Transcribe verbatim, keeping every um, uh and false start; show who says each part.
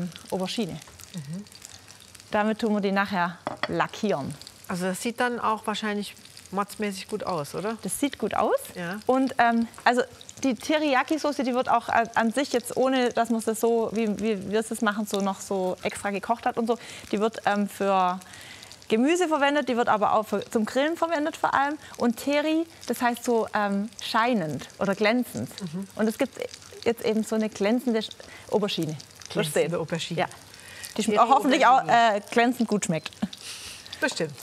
Speaker 1: ähm, Aubergine. Mhm. Damit tun wir die nachher lackieren.
Speaker 2: Also das sieht dann auch wahrscheinlich motzmäßig gut aus, oder?
Speaker 1: Das sieht gut aus.
Speaker 2: Ja.
Speaker 1: Und ähm, also die Teriyaki-Soße, die wird auch an sich jetzt, ohne dass man das so, wie, wie wir es machen, so noch so extra gekocht hat und so, die wird ähm, für Gemüse verwendet, die wird aber auch für, zum Grillen verwendet vor allem. Und Teri, das heißt so ähm, scheinend oder glänzend. Mhm. Und es gibt jetzt eben so eine glänzende Aubergine.
Speaker 2: Glänzende Aubergine.
Speaker 1: Ja. Die auch hoffentlich auch äh, glänzend gut schmeckt.
Speaker 2: Bestimmt.